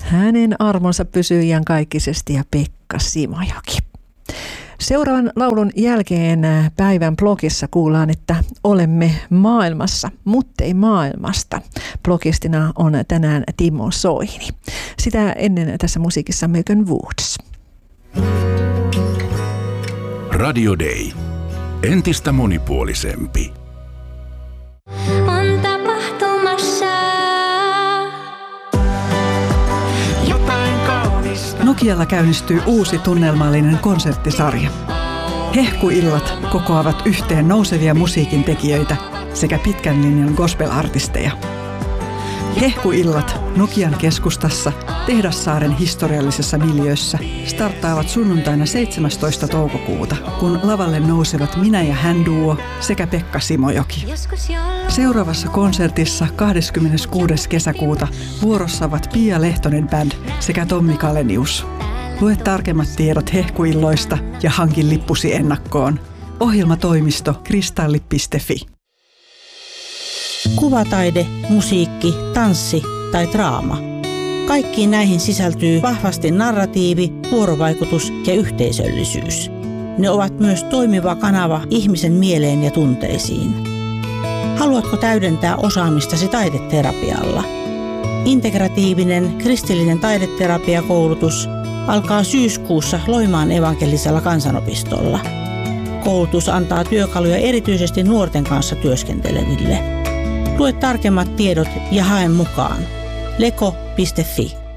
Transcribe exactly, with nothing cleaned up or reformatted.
Hänen armonsa pysyy iankaikkisesti ja Pekka Simojoki. Seuraavan laulun jälkeen päivän blogissa kuullaan, että olemme maailmassa, mutta ei maailmasta. Blogistina on tänään Timo Soini. Sitä ennen tässä musiikissa Megan Woods. Radio Day. Entistä monipuolisempi. On tapahtumassa jotain kaunista. Nokialla käynnistyy uusi tunnelmallinen konserttisarja. Hehkuillat kokoavat yhteen nousevia musiikin tekijöitä sekä pitkän linjan gospel-artisteja. Hehkuillat Nokian keskustassa Tehdassaaren historiallisessa miljöössä starttaavat sunnuntaina seitsemästoista toukokuuta, kun lavalle nousevat Minä ja hän duo sekä Pekka Simojoki. Seuraavassa konsertissa kahdeskymmeneskuudes kesäkuuta vuorossa ovat Pia Lehtonen Band sekä Tommi Kalenius. Lue tarkemmat tiedot hehkuilloista ja hankin lippusi ennakkoon. Ohjelmatoimisto kristalli piste fi. Kuvataide, musiikki, tanssi tai draama. Kaikkiin näihin sisältyy vahvasti narratiivi, vuorovaikutus ja yhteisöllisyys. Ne ovat myös toimiva kanava ihmisen mieleen ja tunteisiin. Haluatko täydentää osaamistasi taideterapialla? Integratiivinen kristillinen taideterapiakoulutus alkaa syyskuussa Loimaan evankelisella kansanopistolla. Koulutus antaa työkaluja erityisesti nuorten kanssa työskenteleville. Lue tarkemmat tiedot ja hae mukaan. leko piste fi